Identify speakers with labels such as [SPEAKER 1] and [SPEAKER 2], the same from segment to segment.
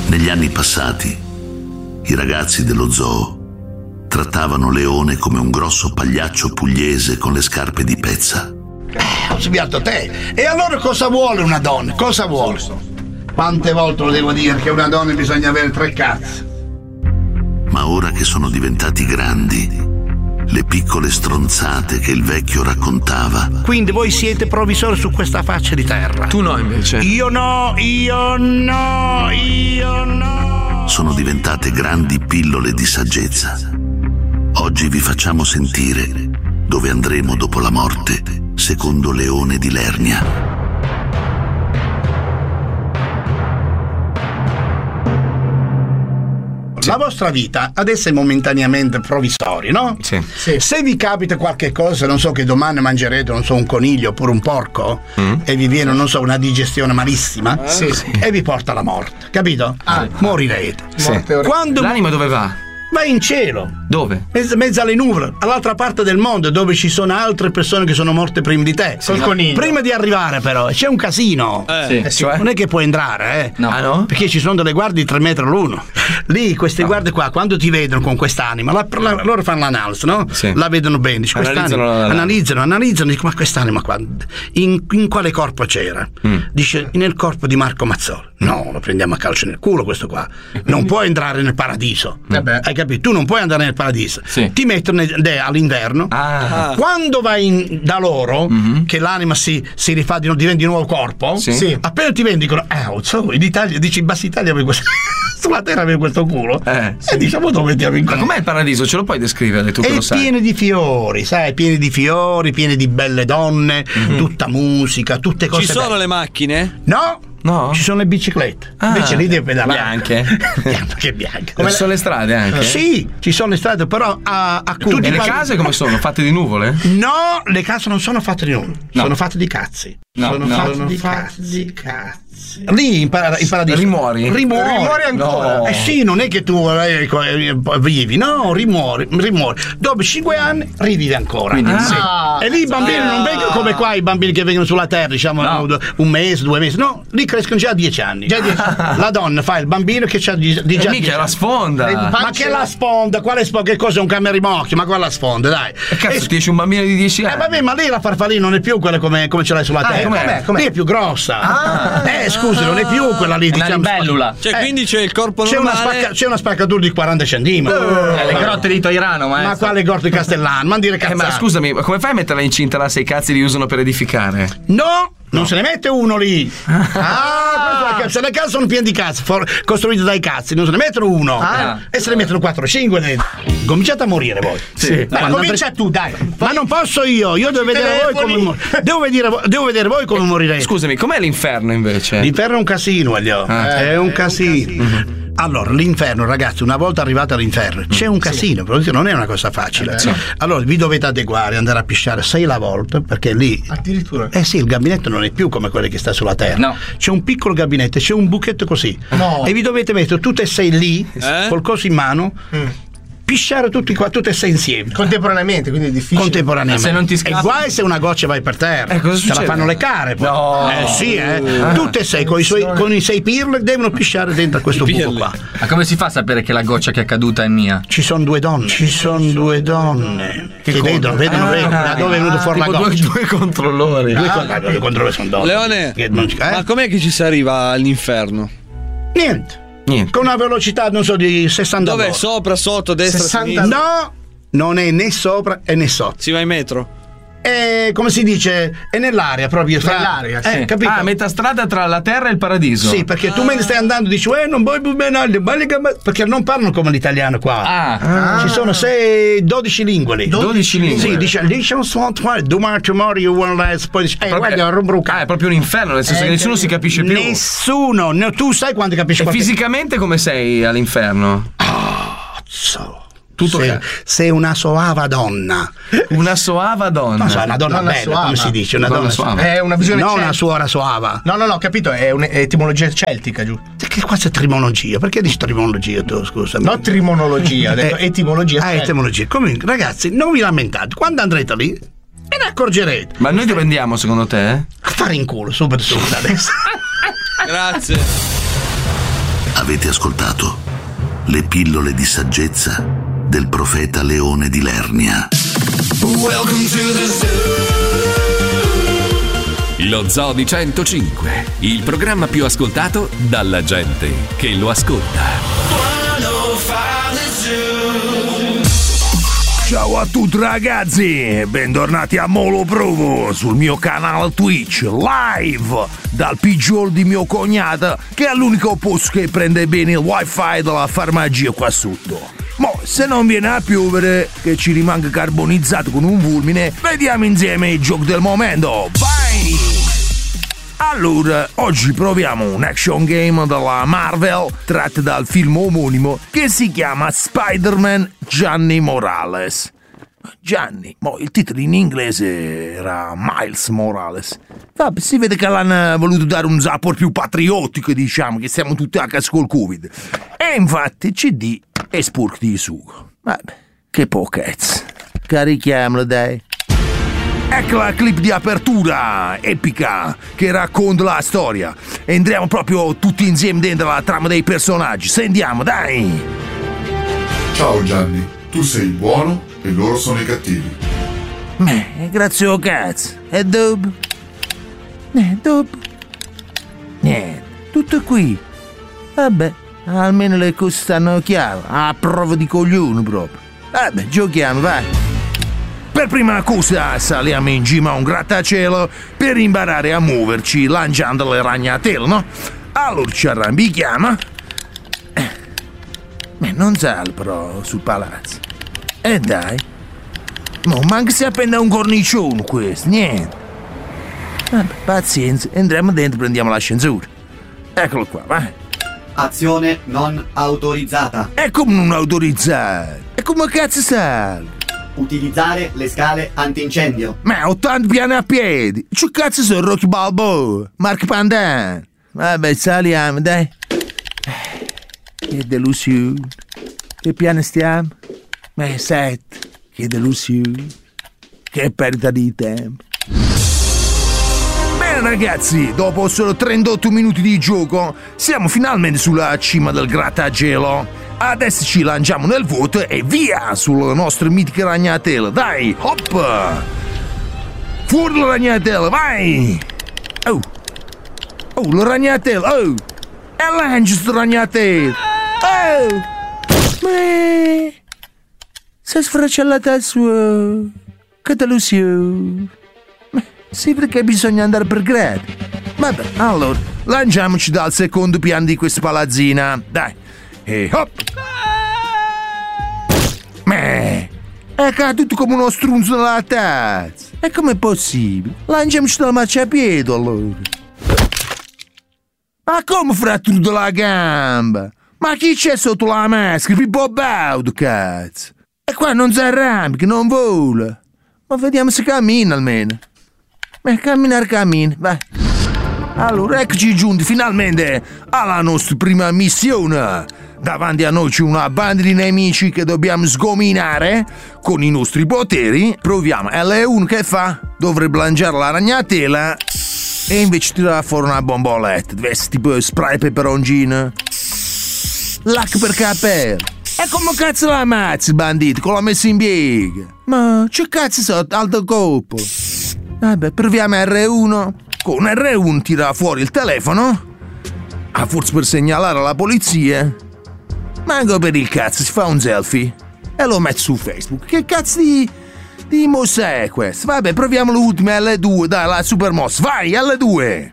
[SPEAKER 1] Negli anni passati, i ragazzi dello zoo trattavano Leone come un grosso pagliaccio pugliese con le scarpe di pezza.
[SPEAKER 2] Ho sbagliato te. E allora cosa vuole una donna? Cosa vuole? Quante volte lo devo dire che una donna bisogna avere 3 cazzi?
[SPEAKER 1] Ma ora che sono diventati grandi, le piccole stronzate che il vecchio raccontava.
[SPEAKER 2] Quindi voi siete provvisori su questa faccia di terra.
[SPEAKER 3] Tu no, invece.
[SPEAKER 2] Io no.
[SPEAKER 1] Sono diventate grandi pillole di saggezza. Oggi vi facciamo sentire dove andremo dopo la morte, secondo Leone di Lernia.
[SPEAKER 2] La vostra vita adesso è momentaneamente provvisoria, no?
[SPEAKER 3] Sì.
[SPEAKER 2] Se vi capita qualche cosa, non so, che domani mangerete, non so, un coniglio oppure un porco, e vi viene, non so, una digestione malissima, e vi porta alla morte, capito? Morirete.
[SPEAKER 3] Sì.
[SPEAKER 2] Quando
[SPEAKER 3] L'anima dove va?
[SPEAKER 2] vai in cielo,
[SPEAKER 3] Dove?
[SPEAKER 2] mezzo alle nuvole, all'altra parte del mondo, dove ci sono altre persone che sono morte prima di te.
[SPEAKER 4] Col coniglio.
[SPEAKER 2] Prima di arrivare, però, c'è un casino.
[SPEAKER 3] Cioè?
[SPEAKER 2] Non è che puoi entrare,
[SPEAKER 4] No.
[SPEAKER 3] Ah, no?
[SPEAKER 2] perché ci sono delle guardie di 3 metri l'uno. Lì, queste guardie qua, quando ti vedono con quest'anima, loro fanno l'analisi, no?
[SPEAKER 3] Sì.
[SPEAKER 2] La vedono bene. Dice, analizzano, dico, ma quest'anima qua, in quale corpo c'era? Dice, nel corpo di Marco Mazzoli. No, lo prendiamo a calcio nel culo questo qua. Non può entrare nel paradiso. Hai capito? Tu non puoi andare nel paradiso.
[SPEAKER 3] Sì.
[SPEAKER 2] Ti mettono all'inverno. Quando vai da loro, che l'anima si rifà, diventa di nuovo corpo,
[SPEAKER 3] Sì.
[SPEAKER 2] appena ti vendicono, in Italia, dici in Bassa Italia avevi questo, sulla terra avevi questo culo, e diciamo dove mettiamo in
[SPEAKER 3] Ma
[SPEAKER 2] culo.
[SPEAKER 3] com'è il paradiso? Ce lo puoi descrivere tu che
[SPEAKER 2] È
[SPEAKER 3] lo sai?
[SPEAKER 2] pieno di fiori, sai, pieni di belle donne, tutta musica, tutte cose
[SPEAKER 5] Ci sono
[SPEAKER 2] belle.
[SPEAKER 5] le macchine?
[SPEAKER 3] No?
[SPEAKER 2] Ci sono le biciclette. Invece lì devi pedalare.
[SPEAKER 3] Bianche?
[SPEAKER 2] Che bianche.
[SPEAKER 3] Ci sono le strade anche?
[SPEAKER 2] Sì, ci sono le strade, però a Cuba.
[SPEAKER 3] E le case come sono? Fatte di nuvole?
[SPEAKER 2] No, le case non sono fatte di nulla, sono fatte di cazzi.
[SPEAKER 3] No,
[SPEAKER 2] sono
[SPEAKER 3] no.
[SPEAKER 2] fatte di cazzi. Lì in paradiso
[SPEAKER 3] Rimuori
[SPEAKER 4] ancora.
[SPEAKER 3] No.
[SPEAKER 2] sì, non è che tu vivi, no, rimuori. Dopo 5 anni rivivi ancora. E lì i bambini non vengono come qua i bambini che vengono sulla terra, diciamo, un mese, 2 mesi, no, lì crescono già a 10 anni. La donna fa il bambino che c'ha di già 10
[SPEAKER 3] mica la sponda.
[SPEAKER 2] Ma che la sponda? Quale sponda? Che cos'è un camerimocchio? Ma quella sponda, dai.
[SPEAKER 3] Cazzo, ti esce un bambino di 10 anni.
[SPEAKER 2] Vabbè, ma lì la farfallina non è più quella come ce l'hai sulla terra.
[SPEAKER 3] com'è?
[SPEAKER 2] Lì è più grossa. Scusi, non è più quella lì,
[SPEAKER 4] Una
[SPEAKER 2] diciamo.
[SPEAKER 4] libellula.
[SPEAKER 5] Cioè, quindi c'è il corpo normale.
[SPEAKER 2] C'è una spaccatura di 40 centimetri.
[SPEAKER 4] Le grotte di Toirano,
[SPEAKER 2] Ma quale grotte di Castellano? Ma dire cazzate.
[SPEAKER 3] Ma scusami, come fai a metterla incinta là se i cazzi li usano per edificare?
[SPEAKER 2] No! Non se ne mette uno lì. Se le case sono piene di cazzi, costruite dai cazzi, non se ne mettono uno. E se ne mettono 4 o 5 dentro. Cominciate a morire voi.
[SPEAKER 3] Sì.
[SPEAKER 2] Ma comincia tu, dai. Ma non posso io devo vedere voi come devo vedere voi come morirete.
[SPEAKER 3] Scusami, com'è l'inferno invece?
[SPEAKER 2] L'inferno è un casino, Elio. È un casino. Allora, l'inferno, ragazzi, una volta arrivati all'inferno, c'è un casino, perché non è una cosa facile. Allora, vi dovete adeguare, andare a pisciare 6 la volta, perché lì. Addirittura? Sì, il gabinetto non è più come quello che sta sulla terra.
[SPEAKER 4] No.
[SPEAKER 2] C'è un piccolo gabinetto, c'è un buchetto così.
[SPEAKER 4] No.
[SPEAKER 2] E vi dovete mettere tutte e 6 lì, col coso in mano. Pisciare tutte e 6 insieme.
[SPEAKER 4] Contemporaneamente, quindi è difficile.
[SPEAKER 2] Contemporaneamente.
[SPEAKER 4] Se non ti
[SPEAKER 2] e
[SPEAKER 4] scappi.
[SPEAKER 2] guai se una goccia vai per terra.
[SPEAKER 3] Cosa
[SPEAKER 2] Se
[SPEAKER 3] succede?
[SPEAKER 2] la fanno le care poi.
[SPEAKER 3] No.
[SPEAKER 2] Sì. Tutte e 6 con i 6 pirle devono pisciare dentro a questo buco qua.
[SPEAKER 4] Ma come si fa a sapere che la goccia che è caduta è mia?
[SPEAKER 2] Ci sono 2 donne. Che vedono da dove è venuto fuori la goccia.
[SPEAKER 3] Due controllori.
[SPEAKER 2] Due controllori sono donne.
[SPEAKER 5] Leone,
[SPEAKER 2] Che non-
[SPEAKER 5] ma com'è che ci si arriva all'inferno?
[SPEAKER 2] Niente. Con una velocità, non so, di 60
[SPEAKER 5] Dov'è?
[SPEAKER 2] all'ora.
[SPEAKER 5] Sopra, sotto, destra,
[SPEAKER 4] 60?
[SPEAKER 5] sinistra?
[SPEAKER 2] No, non è né sopra e né sotto.
[SPEAKER 5] Si va in metro?
[SPEAKER 2] È, come si dice, è nell'aria proprio.
[SPEAKER 4] Nell'aria, sì.
[SPEAKER 2] Capito?
[SPEAKER 3] A metà strada tra la terra e il paradiso.
[SPEAKER 2] Sì, perché tu me ne stai andando e dici, non vuoi più bene, perché non parlano come l'italiano qua. Ci sono 12 lingue lì.
[SPEAKER 3] 12 lingue.
[SPEAKER 2] Sì, dice, domani, tomorrow you want less, poi dice, guarda,
[SPEAKER 3] è proprio un inferno, nel senso che nessuno si capisce più.
[SPEAKER 2] Nessuno, tu sai quando capisci
[SPEAKER 3] E
[SPEAKER 2] qualche...
[SPEAKER 3] fisicamente come sei all'inferno? Tutto
[SPEAKER 2] sei una soava donna.
[SPEAKER 3] Una soava donna.
[SPEAKER 2] Non so, una donna bella,
[SPEAKER 4] soava.
[SPEAKER 2] come si dice? Una donna
[SPEAKER 3] soava.
[SPEAKER 4] È una visione
[SPEAKER 2] non
[SPEAKER 4] celtica.
[SPEAKER 2] una suora soava.
[SPEAKER 4] No, capito, è un'etimologia celtica, giù.
[SPEAKER 2] Che qua c'è trimonologia? Perché dici trimonologia tu, scusami?
[SPEAKER 4] No, trimonologia, ho detto etimologia.
[SPEAKER 2] Ah, etimologia. Comunque, ragazzi, non vi lamentate. Quando andrete lì, e ne accorgerete.
[SPEAKER 3] Ma noi dove andiamo secondo te?
[SPEAKER 2] A fare in culo, subito adesso.
[SPEAKER 5] Grazie.
[SPEAKER 1] Avete ascoltato le pillole di saggezza del profeta Leone di Lernia.
[SPEAKER 6] Lo Zoo di 105, il programma più ascoltato dalla gente che lo ascolta.
[SPEAKER 7] Ciao a tutti ragazzi, bentornati a Molo Provo sul mio canale Twitch, live dal pigiolo di mio cognato, che è l'unico posto che prende bene il wifi della farmacia qua sotto. Ma se non viene a piovere, che ci rimanga carbonizzato con un fulmine, vediamo insieme il gioco del momento. Vai! Allora, oggi proviamo un action game della Marvel tratto dal film omonimo che si chiama Spider-Man Gianni Morales. Gianni, ma il titolo in inglese era Miles Morales. Vabbè, si vede che l'hanno voluto dare un sapore più patriottico, diciamo, che siamo tutti a casa col Covid. E infatti CD è sporco di sugo. Vabbè, che pochezza. Carichiamolo, dai. Ecco la clip di apertura epica che racconta la storia. Entriamo proprio tutti insieme dentro la trama dei personaggi. Sentiamo, dai!
[SPEAKER 8] Ciao Gianni, tu sei il buono e loro sono i cattivi.
[SPEAKER 7] Grazie o cazzo. E dopo? Dopo? Niente, tutto qui. Vabbè, almeno le cose stanno chiare. A prova di coglione proprio. Vabbè, giochiamo, vai. Per prima cosa saliamo in cima a un grattacielo per imparare a muoverci lanciando le ragnatele, no? Allora ci arrampichiamo. Non sale però sul palazzo. E dai. Ma manca si appenda un cornicione questo, niente. Vabbè, pazienza, entriamo dentro e prendiamo l'ascensore. Eccolo qua, vai.
[SPEAKER 9] Azione non autorizzata.
[SPEAKER 7] E come non autorizzata? E come cazzo sale?
[SPEAKER 9] Utilizzare le scale antincendio.
[SPEAKER 7] Ma 80 piani a piedi. Che cazzo sono Rocky Balboa? Marco Pandan. Vabbè, saliamo, dai. Che delusione. Che piano stiamo? 7. Che delusione. Che perdita di tempo. Bene ragazzi, dopo solo 38 minuti di gioco, siamo finalmente sulla cima del grattacielo. Adesso ci lanciamo nel vuoto e via sulle nostre mitiche ragnatele. Dai, hop! Fuori la ragnatela, vai! Oh, la ragnatela, oh! E lancia sta ragnatela! Oh! Ma... si è sfracellata al suo... Che delusione! Sì, perché bisogna andare per gradi. Vabbè, allora, lanciamoci dal secondo piano di questa palazzina. Dai! E hop! È caduto come uno strunzo nella tazza. E com'è possibile? Lanciamoci dal marciapiede allora. Ma come fratturato la gamba? Ma chi c'è sotto la maschera? Pippo Baudo, cazzo! E qua non si arrampica, non vola. Ma vediamo se cammina almeno. Cammina, vai. Allora, eccoci giunti finalmente alla nostra prima missione. Davanti a noi c'è una banda di nemici che dobbiamo sgominare con i nostri poteri. Proviamo. L1 che fa? Dovrebbe lanciare la ragnatela e invece tirare fuori una bomboletta. Deve essere tipo spray peperoncino. Lac per capello. E come cazzo la ammazzi, bandito? Con la messa in piega. Ma che cazzo sotto? Alto colpo. Vabbè, proviamo R1. Con R1 tira fuori il telefono. A forse per segnalare alla polizia. Manco per il cazzo, si fa un selfie e lo mette su Facebook. Che cazzo di mossa è questo? Vabbè, proviamo l'ultima L2, dai, la super mossa. Vai, L2!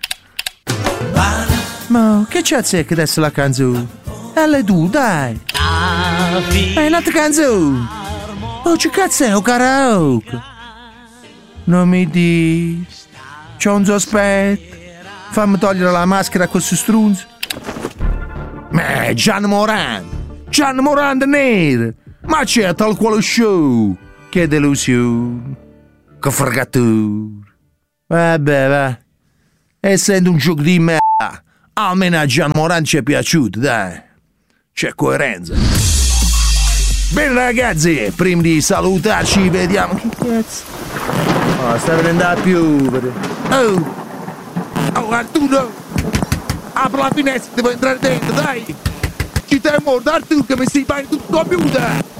[SPEAKER 7] Ma che cazzo è che adesso la canzone? L2, dai! È un'altra canzone! Oh, che cazzo è? Un karaoke! Non mi dici... C'ho un sospetto. Fammi togliere la maschera a questo strunzo. Gian Morand nero. Ma c'è tal quale show. Che delusione. Che fregatura. Vabbè, va. Essendo un gioco di merda, almeno a Gian Morand ci è piaciuto, dai. C'è coerenza. Bene ragazzi, prima di salutarci vediamo. Che cazzo? Oh, sta venendo a piovere. Oh Arturo, apri la finestra, devo entrare dentro, dai. ci te morto, tu che mi stai bene tutto il computer!